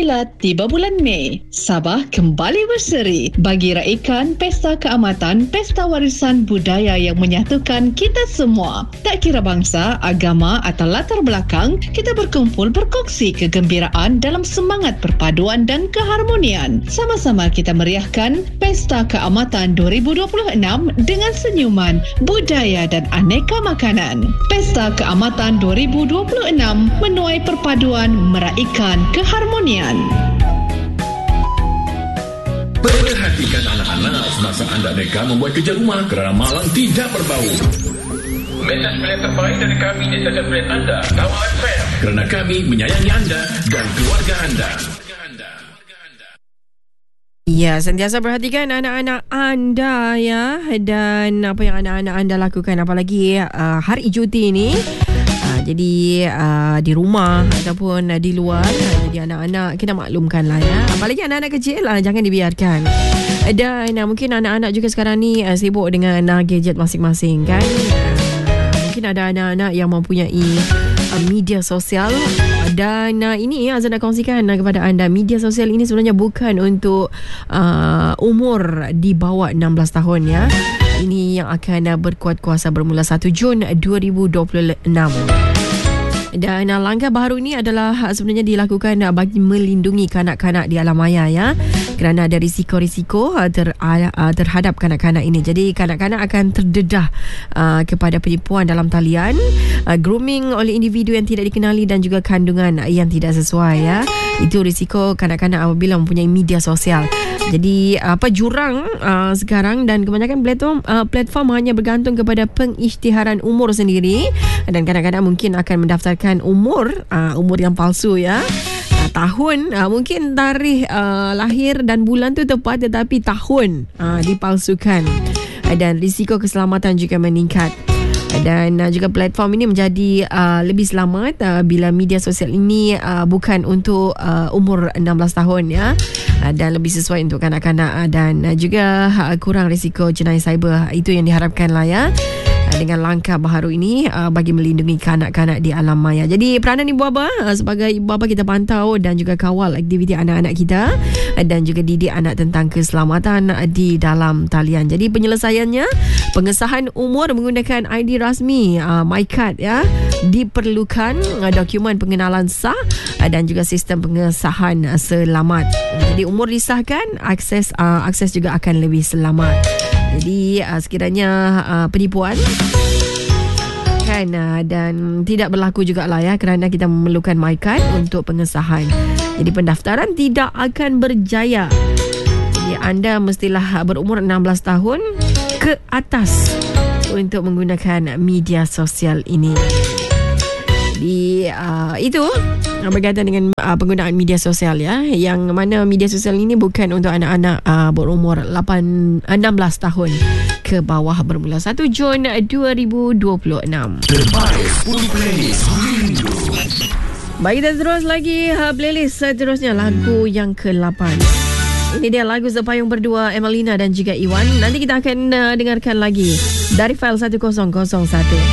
kilat tiba bulan Mei. Sabah kembali berseri bagi raikan Pesta Keamatan, Pesta Warisan Budaya yang menyatukan kita semua. Tak kira bangsa, agama atau latar belakang, kita berkumpul berkongsi kegembiraan dalam semangat perpaduan dan keharmonian. Sama-sama kita meriahkan Pesta Keamatan 2026 dengan senyuman, budaya dan aneka makanan. Pesta Keamatan 2026 menuai perpaduan, meraihkan keharmonian. Perhatikan anak-anak semasa anda mereka membuat kerja rumah kerana malam tidak berbau. Mesej pilihan terbaik dari kami di stesen pilihan anda, Kawan FM. Kerana kami menyayangi anda dan keluarga anda. Ya, sentiasa perhatikan anak-anak anda ya, dan apa yang anak-anak anda lakukan, apalagi hari cuti ini. Jadi di rumah ataupun di luar. Jadi anak-anak kita maklumkan lah ya. Apalagi anak-anak kecil lah, jangan dibiarkan. Dan mungkin anak-anak juga sekarang ni sibuk dengan gadget masing-masing kan. Mungkin ada anak-anak yang mempunyai media sosial. Dan ini Azan nak kongsikan kepada anda, media sosial ini sebenarnya bukan untuk umur di bawah 16 tahun ya. Ini yang akan berkuat kuasa bermula 1 Jun 2026. Dan langkah baru ini adalah sebenarnya dilakukan bagi melindungi kanak-kanak di alam maya ya, kerana ada risiko-risiko terhadap kanak-kanak ini. Jadi kanak-kanak akan terdedah kepada penipuan dalam talian, grooming oleh individu yang tidak dikenali dan juga kandungan yang tidak sesuai ya. Itu risiko kanak-kanak apabila mempunyai media sosial. Jadi jurang sekarang dan kebanyakan platform hanya bergantung kepada pengisytiharan umur sendiri, dan kadang-kadang mungkin akan mendaftarkan umur yang palsu ya. Tahun mungkin tarikh lahir dan bulan tu tepat, tetapi tahun dipalsukan, dan risiko keselamatan juga meningkat. Dan juga platform ini menjadi lebih selamat bila media sosial ini bukan untuk umur 16 tahun ya, dan lebih sesuai untuk kanak-kanak, dan juga kurang risiko jenayah cyber. Itu yang diharapkan lah ya, dengan langkah baharu ini bagi melindungi kanak-kanak di alam maya. Jadi peranan ibu bapa, sebagai ibu bapa kita pantau dan juga kawal aktiviti anak-anak kita, dan juga didik anak tentang keselamatan di dalam talian. Jadi penyelesaiannya, pengesahan umur menggunakan ID rasmi MyCard ya, diperlukan dokumen pengenalan sah dan juga sistem pengesahan selamat. Jadi umur disahkan, akses juga akan lebih selamat. Jadi sekiranya penipuan kan dan tidak berlaku jugalah ya, kerana kita memerlukan MyCard untuk pengesahan. Jadi pendaftaran tidak akan berjaya. Jadi anda mestilah berumur 16 tahun ke atas untuk menggunakan media sosial ini. Jadi itu berkaitan dengan penggunaan media sosial ya, yang mana media sosial ini bukan untuk anak-anak berumur 16 tahun ke bawah bermula 1 Jun 2026. Terbaik 10 playlist minggu. Baik, kita terus lagi playlist seterusnya, lagu yang ke-8. Ini dia lagu Sepayung Berdua, Emelina dan juga Iwan. Nanti kita akan dengarkan lagi dari file 1001.